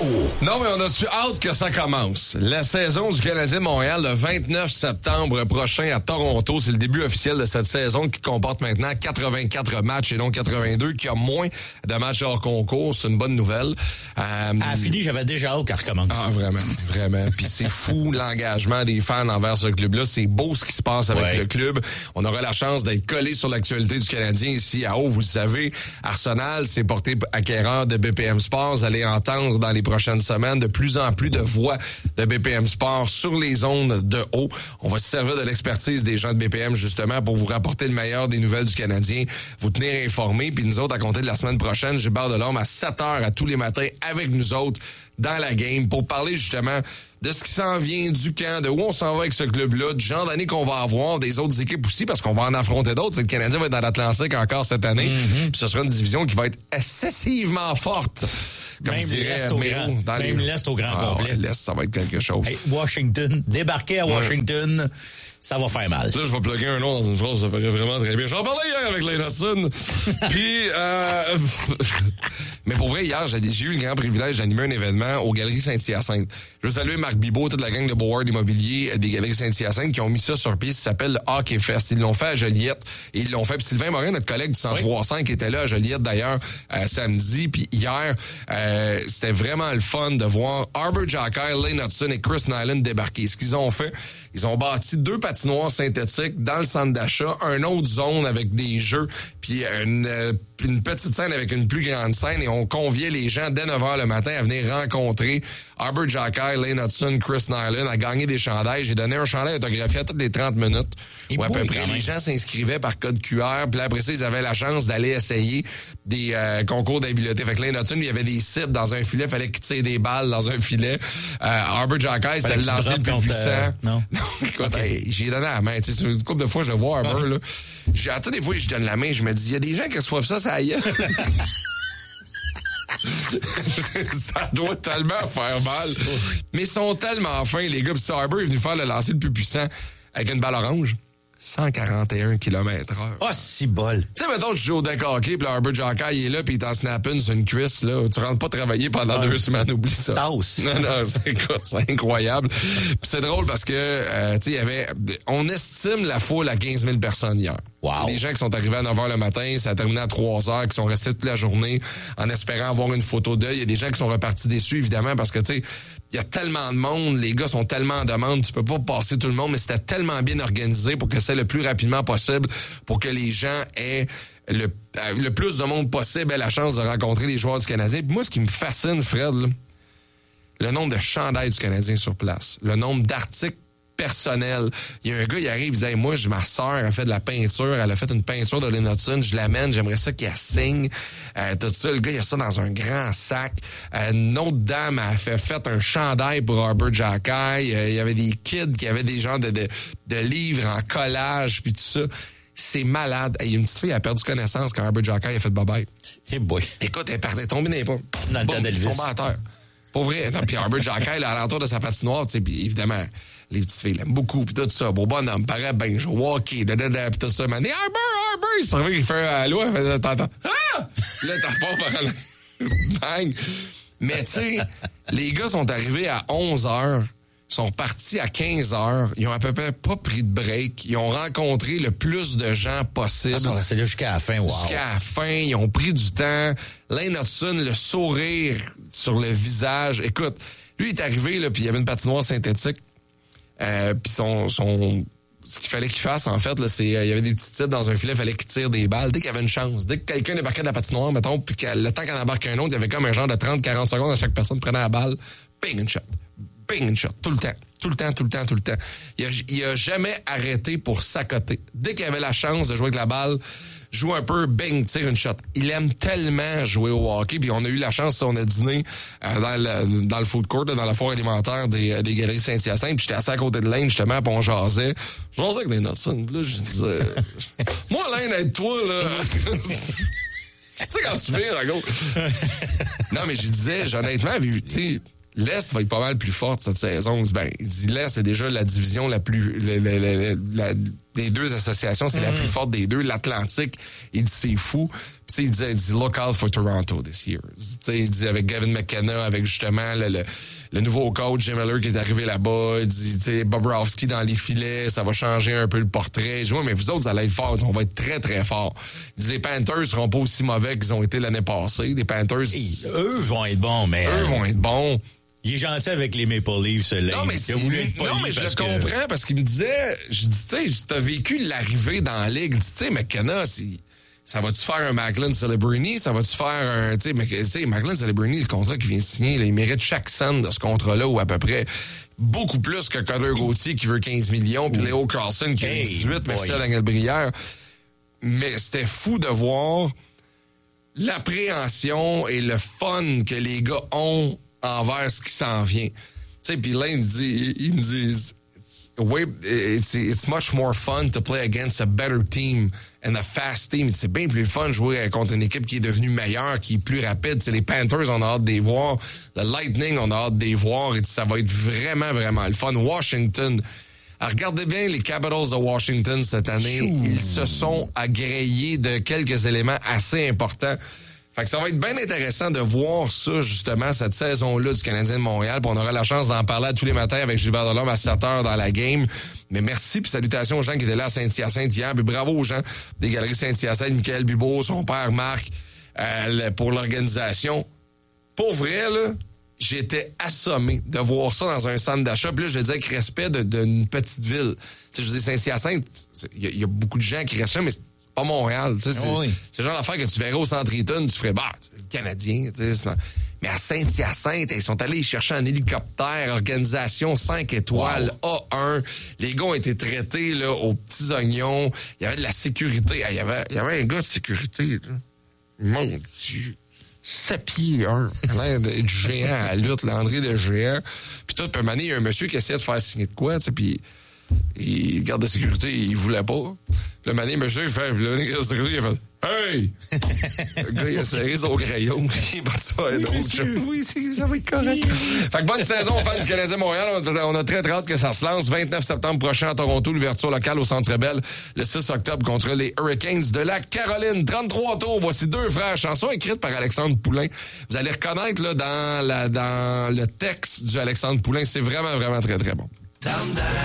Non, mais on a-tu hâte que ça commence? La saison du Canadien de Montréal, le 29 septembre prochain à Toronto, c'est le début officiel de cette saison qui comporte maintenant 84 matchs et non 82, qui a moins de matchs hors concours. C'est une bonne nouvelle. Fini, j'avais déjà hâte qu'elle recommence. Ah, vraiment. Puis c'est fou l'engagement des fans envers ce club-là. C'est beau ce qui se passe avec le club. On aura la chance d'être collé sur l'actualité du Canadien ici à Haut. Vous le savez, Arsenal s'est porté acquéreur de BPM Sports. Vous allez entendre dans les prochaines semaines de plus en plus de voix de BPM Sports sur les ondes de Haut. On va se servir de l'expertise des gens de BPM justement pour vous rapporter le meilleur des nouvelles du Canadien, vous tenir informés. Puis nous autres, à compter de la semaine prochaine, Gilbert Delorme à 7h à tous les matins avec nous autres dans la game pour parler justement de ce qui s'en vient du camp, de où on s'en va avec ce club-là, du genre d'année qu'on va avoir, des autres équipes aussi, parce qu'on va en affronter d'autres. Le Canadien va être dans l'Atlantique encore cette année. Puis ce sera une division qui va être excessivement forte. Comme même l'Est au grand complet. Ouais, l'Est, ça va être quelque chose. Hey, Washington, débarquer à Washington, ça va faire mal. Là, je vais plugger un nom dans une phrase, ça ferait vraiment très bien. J'en parlais hier avec Lane Hudson. Puis, mais pour vrai, hier, j'ai eu le grand privilège d'animer un événement aux Galeries Saint-Hyacinthe. Je veux saluer Marc Bibeau, toute la gang de Beauward Immobilier des Galeries Saint-Hyacinthe qui ont mis ça sur pied. Ça s'appelle le Hockey Fest. Ils l'ont fait à Joliette. Et ils l'ont fait. Puis Sylvain Morin, notre collègue du 103.5, était là à Joliette d'ailleurs samedi. Puis hier, c'était vraiment le fun de voir Arbor Xhekaj, Lane Hudson et Chris Nyland débarquer. Ce qu'ils ont fait, ils ont bâti 2 patinoires synthétiques dans le centre d'achat, un autre zone avec des jeux, puis une petite scène avec une plus grande scène, et on conviait les gens dès 9h le matin à venir rencontrer Arbor Xhekaj, Lane Hudson, Chris Nyland, à gagner des chandails. J'ai donné un chandail autographié à toutes les 30 minutes. Ou à peu près, les gens s'inscrivaient par code QR, puis après ça, ils avaient la chance d'aller essayer des concours d'habileté. Fait que Lane Hudson, il y avait des cibles dans un filet, fallait qu'il tire des balles dans un filet. Arbor Xhekaj, c'était le lancer le plus puissant. Non, écoute, j'ai donné la main. Tu sais, une couple de fois, je vois Arbor, là. À toutes les fois, je donne la main, je me dis, il y a des gens qui reçoivent ça y est. Ça doit tellement faire mal. Mais ils sont tellement fins, les gars. Puis Arbor est venu faire le lancer le plus puissant avec une balle orange. 141 km/h. Oh, si bol. Tu sais, mettons, tu joues au deck hockey, puis Arbor Xhekaj, il est là, puis il t'en snap une sur une cuisse, là. Tu rentres pas travailler pendant 2 semaines, oublie ça. Tasse. Non, c'est incroyable. Puis c'est drôle parce que, tu sais, on estime la foule à 15 000 personnes hier. Wow. Les gens qui sont arrivés à 9h le matin, ça a terminé à 3h, qui sont restés toute la journée en espérant avoir une photo d'eux. Il y a des gens qui sont repartis déçus, évidemment, parce que, tu sais, il y a tellement de monde, les gars sont tellement en demande, tu peux pas passer tout le monde, mais c'était tellement bien organisé pour que c'est le plus rapidement possible, pour que les gens aient le plus de monde possible aient la chance de rencontrer les joueurs du Canadien. Puis moi, ce qui me fascine, Fred, là, le nombre de chandails du Canadien sur place, le nombre d'articles personnel. Il y a un gars, il arrive, il dit, hey, moi, ma sœur a fait de la peinture, elle a fait une peinture de Lane Hudson, je l'amène, j'aimerais ça qu'elle signe. Tout ça, le gars, il a ça dans un grand sac. Une autre dame a fait un chandail pour Arbor Xhekaj. Il y avait des kids qui avaient des genres de livres en collage, puis tout ça. C'est malade. Il y a une petite fille, elle a perdu connaissance quand Arbor Xhekaj a fait bye-bye. Hey boy. Écoute, elle est tombée dans les pas. Dans le temps d'Elvis. Tombée à terre. Pour vrai. Puis Arbor Xhekaj, là, à l'entour de sa patinoire, tu sais, puis évidemment, les petites filles l'aiment beaucoup, pis tout ça. Beau bonhomme, paraît ben, je joue au hockey, pis tout ça. Mais Arbor, il se revient, il fait un allô, il fait, t'entends. Ah! Là, t'as pas bang! Mais tu sais, les gars sont arrivés à 11h, sont repartis à 15h, ils ont à peu près pas pris de break, ils ont rencontré le plus de gens possible. Ils sont restés là jusqu'à la fin, wow. Jusqu'à la fin, ils ont pris du temps. Lane Hudson, le sourire sur le visage. Écoute, lui, il est arrivé, là, puis il y avait une patinoire synthétique. Puis ce qu'il fallait qu'il fasse, en fait, là, c'est il y avait des petits types dans un filet, il fallait qu'il tire des balles. Dès qu'il y avait une chance, dès que quelqu'un débarquait de la patinoire, mettons, puis que le temps qu'en embarque un autre, il y avait comme un genre de 30-40 secondes à chaque personne prenait la balle. Bing, une shot. Bing, une shot. Tout le temps. Tout le temps. Il a jamais arrêté pour s'accoter. Dès qu'il avait la chance de jouer avec la balle, joue un peu, bing, tire une shot. Il aime tellement jouer au hockey, puis on a eu la chance, on a dîné dans le food court, dans la foire alimentaire des Galeries Saint-Hyacinthe, puis j'étais assis à côté de Lane, justement, puis on jasait. Je jasais avec des Hudson, là, je disais... Moi, Lane, aide-toi, là... Tu sais, quand tu vires, à gauche... Non, mais je disais, honnêtement, tu sais... L'Est va être pas mal plus forte cette saison. Ben, il dit l'Est, c'est déjà la division la plus des deux associations, c'est la plus forte des deux. L'Atlantique, il dit c'est fou. Puis il dit look out for Toronto this year. Il dit avec Gavin McKenna, avec justement le nouveau coach Jim Miller qui est arrivé là-bas. Il dit Bobrovsky dans les filets, ça va changer un peu le portrait. Je dis, mais vous autres, vous allez être forts. On va être très, très forts. Il dit les Panthers seront pas aussi mauvais qu'ils ont été l'année passée. Les Panthers... eux vont être bons, mais... Eux vont être bons. Il est gentil avec les Maple Leafs, là. Non, mais je le comprends parce qu'il me disait, je dis, tu sais, t'as vécu l'arrivée dans la ligue. Tu sais, McKenna, ça va-tu faire un Macklin Celebrini? Ça va-tu faire un, tu sais, Macklin Celebrini, le contrat qu'il vient de signer, là, il mérite chaque cent de ce contrat-là ou à peu près beaucoup plus que Cutter Gauthier qui veut 15 millions puis Léo Carlson qui veut 18. Merci à Daniel Brière. Mais c'était fou de voir l'appréhension et le fun que les gars ont envers ce qui s'en vient. Tu sais, puis là, il me dit, it's much more fun to play against a better team and a fast team. C'est bien plus fun de jouer contre une équipe qui est devenue meilleure, qui est plus rapide. C'est les Panthers, on a hâte de les voir. Le Lightning, on a hâte de les voir. Et ça va être vraiment, vraiment le fun. Washington, alors regardez bien les Capitals de Washington cette année. Ils se sont agréés de quelques éléments assez importants. Fait que ça va être bien intéressant de voir ça, justement, cette saison-là du Canadien de Montréal. Puis on aura la chance d'en parler tous les matins avec Gilbert Delorme à 7h dans la game. Mais merci, puis salutations aux gens qui étaient là à Saint-Hyacinthe hier. Puis bravo aux gens des Galeries Saint-Hyacinthe, Michael Bibeau, son père Marc, pour l'organisation. Pour vrai, là, j'étais assommé de voir ça dans un centre d'achat. Puis là, je disais avec respect d'une petite ville. Tu sais, je dis Saint-Hyacinthe, il y a beaucoup de gens qui restent là, mais c'est pas Montréal. Tu sais, c'est le genre d'affaire que tu verrais au Centre Eaton, tu ferais, c'est le Canadien. Tu sais, mais à Saint-Hyacinthe, ils sont allés chercher un hélicoptère, organisation 5 étoiles, A1. Les gars ont été traités là aux petits oignons. Il y avait de la sécurité. Il y avait un gars de sécurité. Là. Mon Dieu. 7 pieds 1. Il a l'air d'être géant à la lutte, l'André de géant. Puis tout, puis il y a un monsieur qui essayait de faire signer de quoi, tu sais, puis le garde de sécurité, il voulait pas. Puis le monsieur, il fait, le garde de sécurité, il a fait « Hey! » Le gars, il a serré son crayon. Il va te faire d'autres choses. Oui, ça va être correct. Fait que bonne saison, fans du Canadien Montréal. On a très hâte que ça se lance. 29 septembre prochain à Toronto, l'ouverture locale au Centre Bell. Le 6 octobre contre les Hurricanes de la Caroline. 33 tours. Voici deux frères. Chanson écrite par Alexandre Poulain. Vous allez reconnaître là dans le texte du Alexandre Poulain. C'est vraiment, vraiment très, très bon.